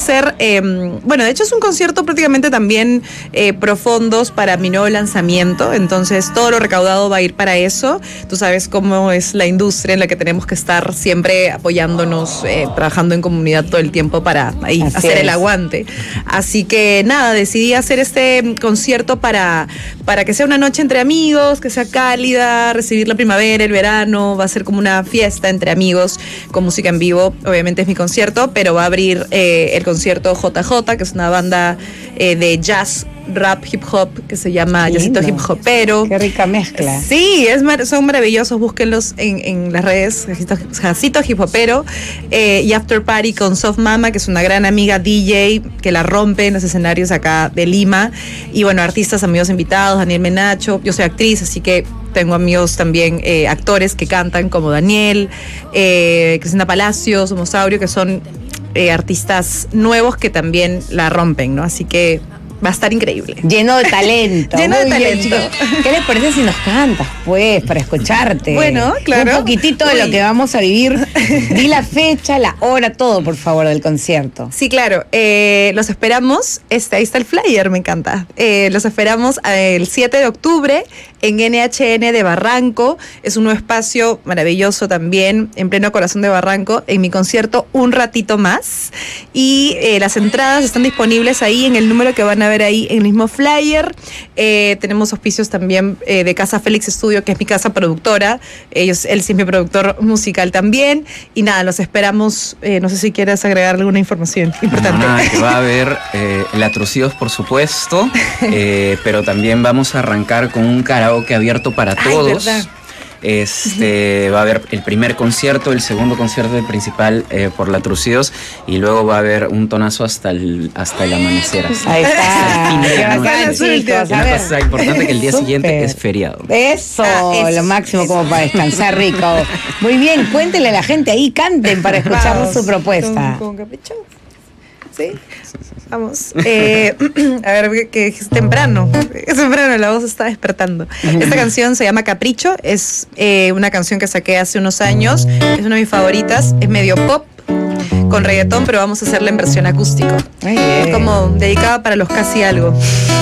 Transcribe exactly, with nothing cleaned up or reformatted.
ser, eh, bueno, de hecho es un concierto prácticamente también eh, pro fondos para mi nuevo lanzamiento, entonces todo lo recaudado va a ir para eso. Tú sabes cómo es la industria en la que tenemos que estar siempre apoyándonos, eh, trabajando en comunidad todo el tiempo para ahí Así hacer es. el aguante. Así que nada, decidí hacer este concierto para, para que sea una noche entre amigos, que sea cálida, recibir la primavera, el verano, va a ser como una fiesta entre amigos con música en vivo. Obviamente es mi concierto, pero va a abrir eh, el concierto J J, que es una banda eh, de jazz, rap, hip hop, que se llama Qué Jazzito lindo. Hip Hopero. Qué rica mezcla. Sí, es mar- son maravillosos, búsquenlos en, en las redes, Jazzito, Jazzito Hip Hopero, eh, y After Party con Soft Mama, que es una gran amiga D J, que la rompe en los escenarios acá de Lima, y bueno, artistas, amigos invitados, Daniel Menacho, yo soy actriz, así que tengo amigos también eh, actores que cantan, como Daniel, eh, Cristina Palacios, Homosaurio, que son eh, artistas nuevos que también la rompen, ¿no? Así que va a estar increíble. Lleno de talento. Lleno de Muy bien, talento. chicos. ¿Qué les parece si nos cantas, pues, para escucharte? Bueno, claro. Un poquitito de Uy. lo que vamos a vivir. Di la fecha, la hora, todo, por favor, del concierto. Sí, claro. Eh, los esperamos. Este, ahí está el flyer, me encanta. Eh, los esperamos eh, el siete de octubre en N H N de Barranco. Es un nuevo espacio maravilloso también, en pleno corazón de Barranco, en mi concierto Un Ratito Más. Y eh, las entradas están disponibles ahí en el número que van a ver ahí en el mismo flyer. Eh, tenemos auspicios también eh, de Casa Félix Studio, que es mi casa productora. Ellos, él sí es mi productor musical también. Y nada, los esperamos. Eh, no sé si quieres agregar alguna información importante. No, nada, que va a haber eh, Latrocidos, por supuesto, eh, pero también vamos a arrancar con un karaoke abierto para Ay, todos. ¿verdad? Este, va a haber el primer concierto, el segundo concierto, el principal eh, por Latrocidos, y luego va a haber un tonazo hasta el, hasta el amanecer. hasta- Ahí hasta el fin está. de Qué la noche. bacán, chicos. Y A una ver. cosa importante, que el día Súper. siguiente es feriado. Eso, Ah, eso, lo máximo eso. como para descansar rico. Muy bien, cuéntenle a la gente ahí, canten para escuchar Vamos, su propuesta. Con, con capricho. ¿Sí? Vamos. Eh, a ver, que, que es temprano. Es temprano, la voz está despertando. Esta canción se llama Capricho. Es eh, una canción que saqué hace unos años. Es una de mis favoritas. Es medio pop con reggaetón, pero vamos a hacerla en versión acústico. Muy bien. Es como dedicada para los casi algo.